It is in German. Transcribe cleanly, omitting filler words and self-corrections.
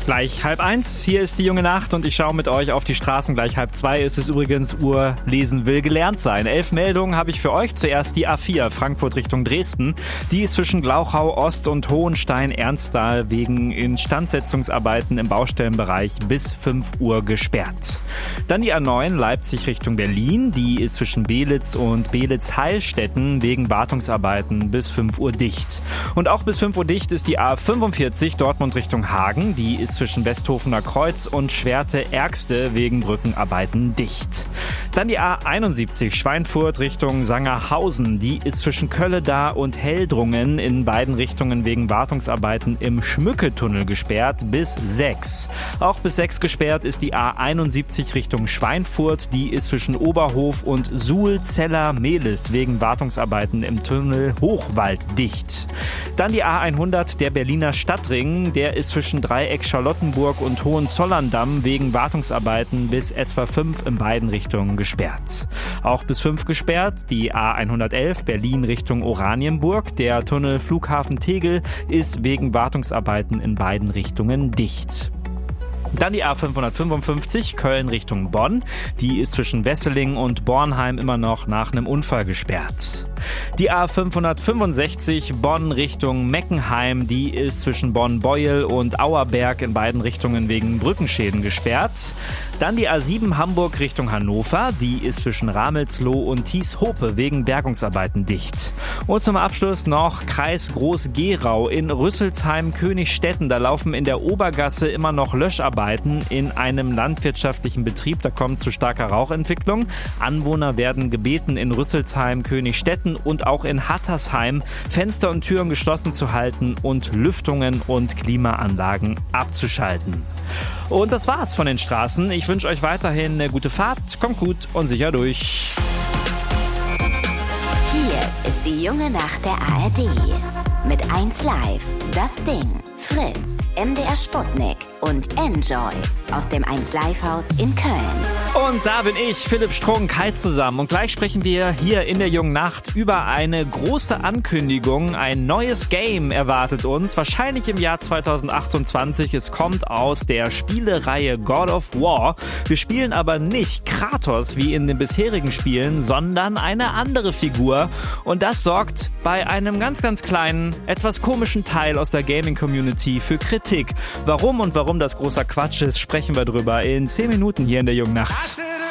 Gleich 12:30, hier ist die junge Nacht und ich schaue mit euch auf die Straßen. Gleich 1:30 ist es übrigens Uhr lesen will gelernt sein. 11 Meldungen habe ich für euch. Zuerst die A4 Frankfurt Richtung Dresden. Die ist zwischen Glauchau Ost und Hohenstein-Ernstthal wegen Instandsetzungsarbeiten im Baustellenbereich bis 5 Uhr gesperrt. Dann die A9 Leipzig Richtung Berlin. Die ist zwischen Belitz und Belitz-Heilstätten wegen Wartungsarbeiten bis 5 Uhr dicht. Und auch bis 5 Uhr dicht ist die A45 Dortmund Richtung Hagen. Die ist zwischen Westhofener Kreuz und Schwerte-Ergste wegen Brückenarbeiten dicht. Dann die A71 Schweinfurt Richtung Sangerhausen. Die ist zwischen Kölleda und Heldrungen in beiden Richtungen wegen Wartungsarbeiten im Schmücketunnel gesperrt bis 6. Auch bis 6 gesperrt ist die A71 Richtung Schweinfurt. Die ist zwischen Oberhof und Suhl-Zeller-Mehlis wegen Wartungsarbeiten im Tunnel Hochwald dicht. Dann die A100 der Berliner Stadtring. Der ist zwischen Dreieck Charlottenburg und Hohenzollern-Damm wegen Wartungsarbeiten bis etwa 5 in beiden Richtungen gesperrt. Auch bis 5 gesperrt die A111 Berlin Richtung Oranienburg. Der Tunnel Flughafen Tegel ist wegen Wartungsarbeiten in beiden Richtungen dicht. Dann die A555 Köln Richtung Bonn. Die ist zwischen Wesseling und Bornheim immer noch nach einem Unfall gesperrt. Die A565 Bonn Richtung Meckenheim. Die ist zwischen Bonn-Beuel und Auerberg in beiden Richtungen wegen Brückenschäden gesperrt. Dann die A7 Hamburg Richtung Hannover. Die ist zwischen Ramelsloh und Thieshope wegen Bergungsarbeiten dicht. Und zum Abschluss noch Kreis Groß-Gerau in Rüsselsheim-Königstetten. Da laufen in der Obergasse immer noch Löscharbeiten in einem landwirtschaftlichen Betrieb. Da kommt es zu starker Rauchentwicklung. Anwohner werden gebeten, in Rüsselsheim-Königstetten und auch in Hattersheim Fenster und Türen geschlossen zu halten und Lüftungen und Klimaanlagen abzuschalten. Und das war's von den Straßen. Ich wünsche euch weiterhin eine gute Fahrt. Kommt gut und sicher durch. Hier ist die junge Nacht der ARD. Mit 1Live, Das Ding, Fritz, MDR Sputnik und Enjoy aus dem 1Live-Haus in Köln. Und da bin ich, Philipp Strunk, Kai zusammen. Und gleich sprechen wir hier in der jungen Nacht über eine große Ankündigung. Ein neues Game erwartet uns, wahrscheinlich im Jahr 2028. Es kommt aus der Spielereihe God of War. Wir spielen aber nicht Kratos wie in den bisherigen Spielen, sondern eine andere Figur. Und das sorgt bei einem ganz, ganz kleinen, etwas komischen Teil aus der Gaming-Community für Kritik. Warum und warum das großer Quatsch ist, sprechen wir drüber in 10 Minuten hier in der jungen Nacht.